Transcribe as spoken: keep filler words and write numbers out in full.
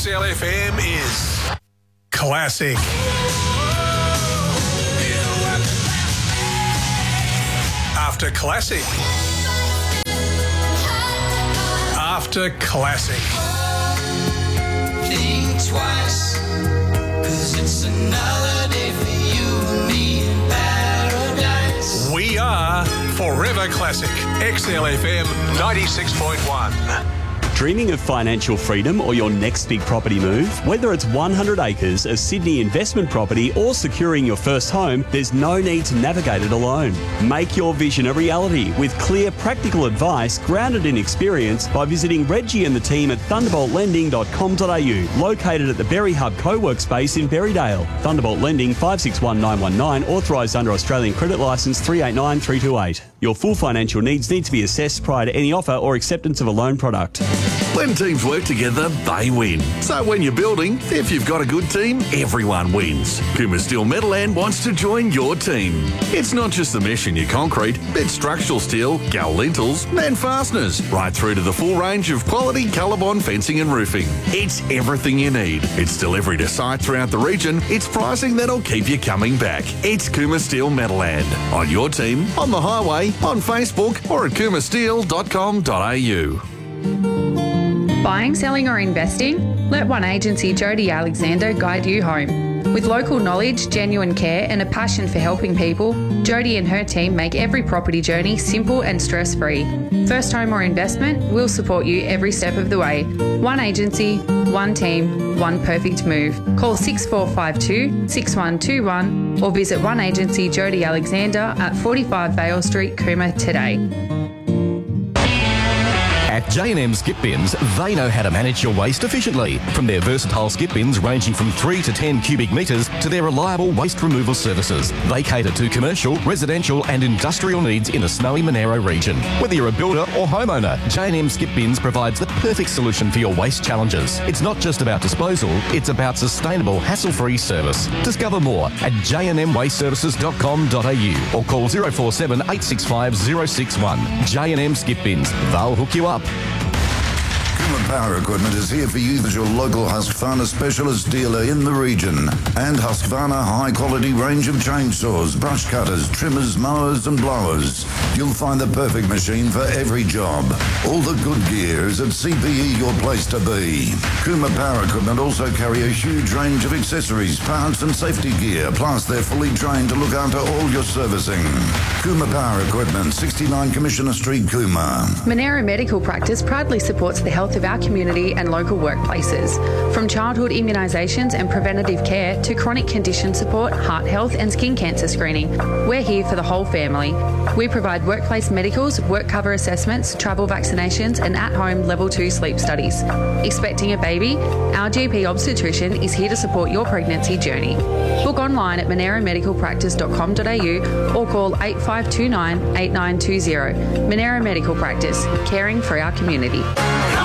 X L F M is classic. After classic. After classic. Think twice, 'cause it's another day for you and me in paradise. We are Forever Classic. X L F M ninety-six point one. Dreaming of financial freedom or your next big property move? Whether it's one hundred acres, a Sydney investment property or securing your first home, there's no need to navigate it alone. Make your vision a reality with clear, practical advice grounded in experience by visiting Reggie and the team at thunderbolt lending dot com dot a u, located at the Berry Hub co-work space in Berrydale. Thunderbolt Lending five six one nine one nine, authorised under Australian Credit Licence three eight nine three two eight. Your full financial needs need to be assessed prior to any offer or acceptance of a loan product. When teams work together, they win. So when you're building, if you've got a good team, everyone wins. Cooma Steel Metalland wants to join your team. It's not just the mesh in your concrete, it's structural steel, gull lintels and fasteners, right through to the full range of quality Colorbond fencing and roofing. It's everything you need. It's delivery to site throughout the region. It's pricing that'll keep you coming back. It's Cooma Steel Metalland. On your team, on the highway, on Facebook or at cooma steel dot com dot a u. Buying, selling or investing? Let One Agency Jody Alexander guide you home. With local knowledge, genuine care and a passion for helping people, Jody and her team make every property journey simple and stress-free. First home or investment, we'll support you every step of the way. One agency, one team, one perfect move. Call six four five two, six one two one or visit One Agency Jody Alexander at forty-five Vale Street, Cooma today. At J and M Skip Bins, they know how to manage your waste efficiently. From their versatile skip bins ranging from three to ten cubic metres to their reliable waste removal services. They cater to commercial, residential and industrial needs in the snowy Monaro region. Whether you're a builder or homeowner, J and M Skip Bins provides the perfect solution for your waste challenges. It's not just about disposal, it's about sustainable, hassle-free service. Discover more at j n m waste services dot com dot a u or call zero four seven, eight six five, zero six one. J and M Skip Bins. They'll hook you up. Cooma Power Equipment is here for you as your local Husqvarna specialist dealer in the region. And Husqvarna high-quality range of chainsaws, brush cutters, trimmers, mowers and blowers. You'll find the perfect machine for every job. All the good gear is at C P E, your place to be. Cooma Power Equipment also carry a huge range of accessories, parts and safety gear, plus they're fully trained to look after all your servicing. Cooma Power Equipment, sixty-nine Commissioner Street, Cooma. Monaro Medical Practice proudly supports the health of our community and local workplaces. From childhood immunisations and preventative care to chronic condition support, heart health and skin cancer screening, we're here for the whole family. We provide workplace medicals, work cover assessments, travel vaccinations and at-home level two sleep studies. Expecting a baby? Our G P obstetrician is here to support your pregnancy journey. Book online at monaro medical practice dot com dot a u or call eight five two nine, eight nine two zero. Monaro Medical Practice, caring for our community.